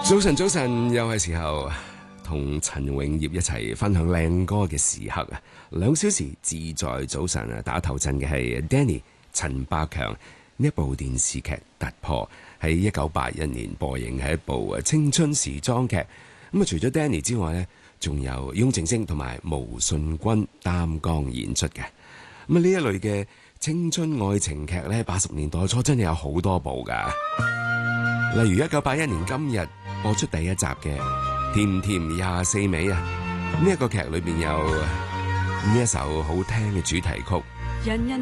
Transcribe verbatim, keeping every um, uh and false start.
早晨，早晨，又係時候同陳永業一齊分享靚歌嘅時刻啊！兩小時自在早晨啊，打頭陣嘅係 Danny 陳百強呢一部電視劇《突破》，喺一九八一年播映，係一部青春時裝劇。咁啊，除咗 Danny 之外呢，仲有翁靜晶同埋毛舜筠擔綱演出嘅。咁啊，呢一類嘅青春愛情劇呢，八十年代初真係有好多部噶。例如一九八一年今日播出第一集嘅《甜甜廿四味》啊，呢一個劇裏邊有呢一首好聽嘅主題曲。人人